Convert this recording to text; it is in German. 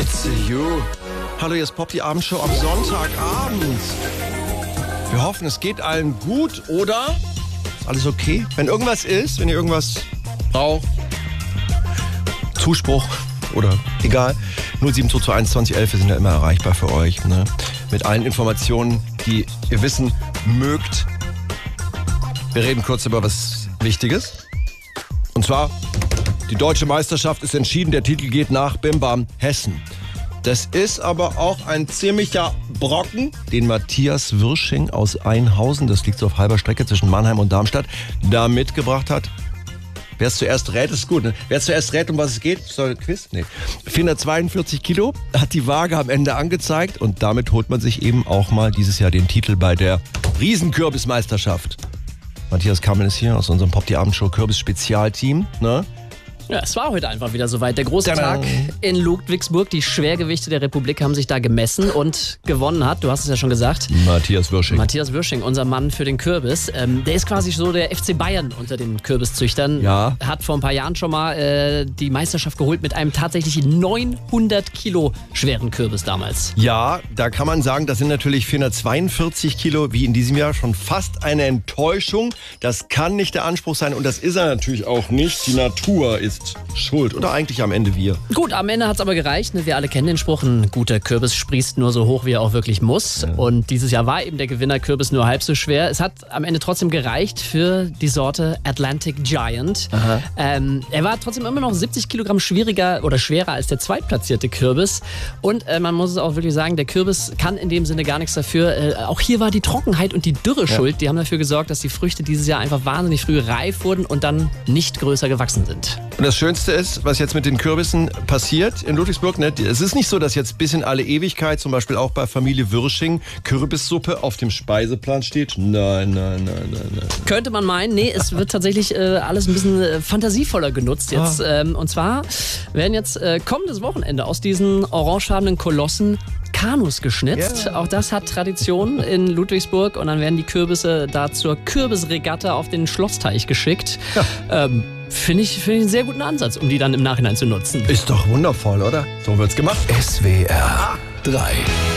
It's you. Hallo, hier ist Pop, die Abendshow am Sonntagabend. Wir hoffen, es geht allen gut, oder? Ist alles okay? Wenn irgendwas ist, wenn ihr irgendwas braucht, Zuspruch oder egal, 07221 2011, wir sind ja immer erreichbar für euch. Ne? Mit allen Informationen, die ihr wissen mögt. Wir reden kurz über was Wichtiges. Und zwar, die deutsche Meisterschaft ist entschieden, der Titel geht nach Bim Bam Hessen. Das ist aber auch ein ziemlicher Brocken, den Matthias Wirsching aus Einhausen, das liegt so auf halber Strecke zwischen Mannheim und Darmstadt, da mitgebracht hat. Wer es zuerst rät, ist gut. Ne? Wer es zuerst rät, um was es geht, soll Quiz? Nee. 442 Kilo hat die Waage am Ende angezeigt und damit holt man sich eben auch mal dieses Jahr den Titel bei der Riesenkürbismeisterschaft. Matthias Kammel ist hier aus unserem Pop die Abendshow Kürbis-Spezialteam. Ne? Ja, es war heute einfach wieder soweit. Der große Tag in Ludwigsburg. Die Schwergewichte der Republik haben sich da gemessen und gewonnen hat, du hast es ja schon gesagt, Matthias Wirsching. Matthias Wirsching, unser Mann für den Kürbis. Der ist quasi so der FC Bayern unter den Kürbiszüchtern. Ja. Hat vor ein paar Jahren schon mal die Meisterschaft geholt mit einem tatsächlich 900 Kilo schweren Kürbis damals. Ja, da kann man sagen, das sind natürlich 442 Kilo, wie in diesem Jahr, schon fast eine Enttäuschung. Das kann nicht der Anspruch sein und das ist er natürlich auch nicht. Die Natur ist schuld oder eigentlich am Ende wir. Gut, am Ende hat es aber gereicht. Ne? Wir alle kennen den Spruch, ein guter Kürbis sprießt nur so hoch, wie er auch wirklich muss. Ja. Und dieses Jahr war eben der Gewinner Kürbis nur halb so schwer. Es hat am Ende trotzdem gereicht für die Sorte Atlantic Giant. Er war trotzdem immer noch 70 Kilogramm schwieriger oder schwerer als der zweitplatzierte Kürbis. Und man muss es auch wirklich sagen, der Kürbis kann in dem Sinne gar nichts dafür. Auch hier war die Trockenheit und die Dürre schuld. Die haben dafür gesorgt, dass die Früchte dieses Jahr einfach wahnsinnig früh reif wurden und dann nicht größer gewachsen sind. Und das Schönste ist, was jetzt mit den Kürbissen passiert in Ludwigsburg. Ne? Es ist nicht so, dass jetzt bis in alle Ewigkeit, zum Beispiel auch bei Familie Wirsching, Kürbissuppe auf dem Speiseplan steht. Nein. Könnte man meinen. Nee, es wird tatsächlich alles ein bisschen fantasievoller genutzt jetzt. Und zwar werden jetzt kommendes Wochenende aus diesen orangefarbenen Kolossen Kanus geschnitzt. Yeah. Auch das hat Tradition in Ludwigsburg. Und dann werden die Kürbisse da zur Kürbisregatta auf den Schlossteich geschickt. Ja. Finde ich einen sehr guten Ansatz, um die dann im Nachhinein zu nutzen. Ist doch wundervoll, oder? So wird's gemacht. SWR 3